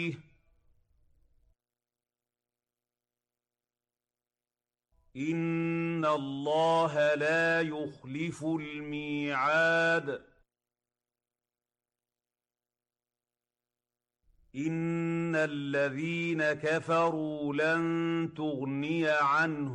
إِنَّ اللَّهَ لَا يُخْلِفُ الْمِيعَادَ إِنَّ الَّذِينَ كَفَرُوا لَن تُغْنِيَ عَنْهُمْ